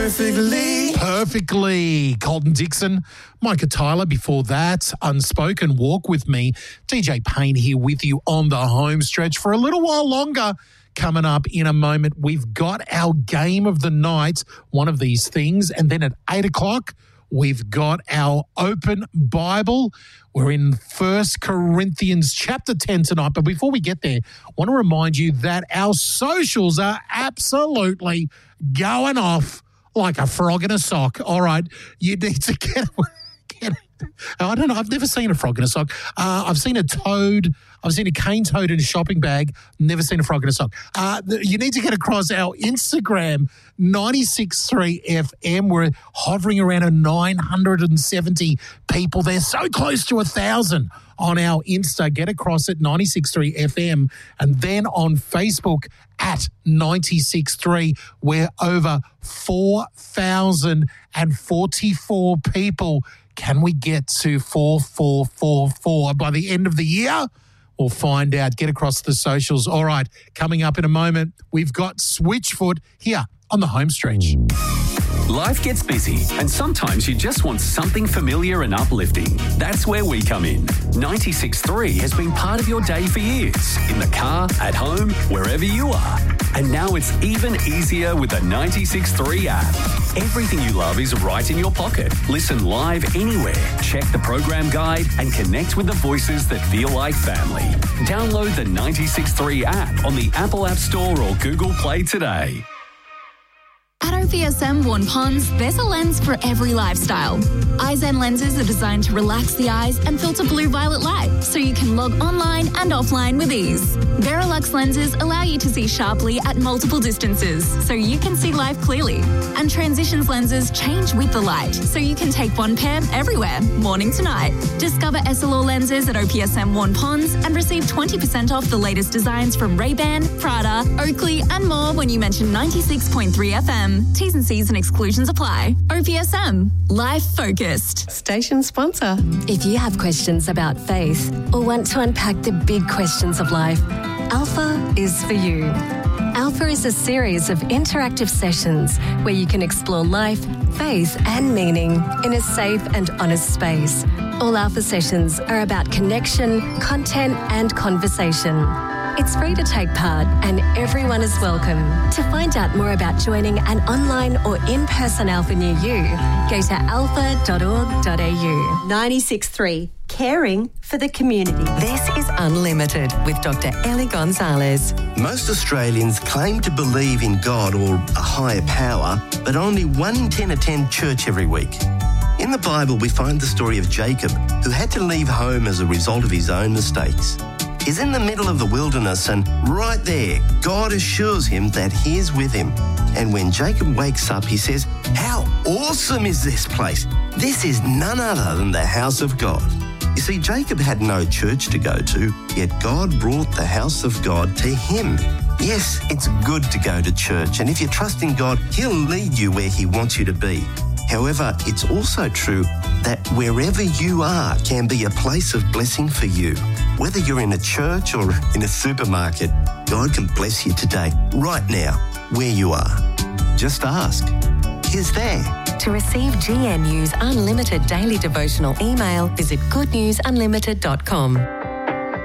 Perfectly. Colton Dixon, Micah Tyler before that. Unspoken, Walk With Me. DJ Payne here with you on the home stretch for a little while longer. Coming up in a moment, we've got our game of the night, one of these things. And then at 8 o'clock, we've got our open Bible. We're in 1 Corinthians chapter 10 tonight. But before we get there, I want to remind you that our socials are absolutely going off like a frog in a sock. All right, you need to get I don't know. I've never seen a frog in a sock. I've seen a toad. I've seen a cane toad in a shopping bag. Never seen a frog in a sock. You need to get across our Instagram, 96.3 FM. We're hovering around a 970 people. They're so close to 1,000 on our Insta. Get across at 96.3 FM. And then on Facebook at 96.3, we're over 4,044 people. Can we get to 4,444 by the end of the year? We'll find out. Get across the socials. All right, coming up in a moment, we've got Switchfoot here on the home stretch. Life gets busy, and sometimes you just want something familiar and uplifting. That's where we come in. 96.3 has been part of your day for years, in the car, at home, wherever you are. And now it's even easier with the 96.3 app. Everything you love is right in your pocket. Listen live anywhere, check the program guide, and connect with the voices that feel like family. Download the 96.3 app on the Apple App Store or Google Play today. At OPSM Vaughan Ponds, there's a lens for every lifestyle. iZen lenses are designed to relax the eyes and filter blue-violet light, so you can log online and offline with ease. Verilux lenses allow you to see sharply at multiple distances, so you can see life clearly. And Transitions lenses change with the light, so you can take one pair everywhere, morning to night. Discover Essilor lenses at OPSM Vaughan Ponds and receive 20% off the latest designs from Ray-Ban, Prada, Oakley and more when you mention 96.3 FM. T's and C's and exclusions apply. OPSM. Life focused. Station sponsor. If you have questions about faith or want to unpack the big questions of life, Alpha is for you. Alpha is a series of interactive sessions where you can explore life, faith and meaning in a safe and honest space. All Alpha sessions are about connection, content and conversation. It's free to take part and everyone is welcome. To find out more about joining an online or in-person Alpha near you, go to alpha.org.au. 96.3, caring for the community. This is Unlimited with Dr. Ellie Gonzalez. Most Australians claim to believe in God or a higher power, but only 1 in 10 attend church every week. In the Bible, we find the story of Jacob, who had to leave home as a result of his own mistakes. He's in the middle of the wilderness and right there, God assures him that he is with him. And when Jacob wakes up, he says, "How awesome is this place? This is none other than the house of God." You see, Jacob had no church to go to, yet God brought the house of God to him. Yes, it's good to go to church, and if you trust in God, he'll lead you where he wants you to be. However, it's also true that wherever you are can be a place of blessing for you. Whether you're in a church or in a supermarket, God can bless you today, right now, where you are. Just ask. He's there. To receive GNU's Unlimited Daily Devotional email, visit goodnewsunlimited.com.